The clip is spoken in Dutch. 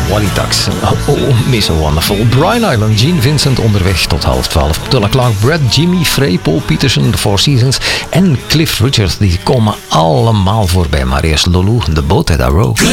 Walitax. Oh, Miss Wonderful. Brian Island, Gene Vincent onderweg tot 11:30. Tulla Clark, Brad, Jimmy, Frey, Paul Peterson, The Four Seasons en Cliff Richard. Die komen allemaal voorbij. Maar eerst Lulu, The Boat That I Rode.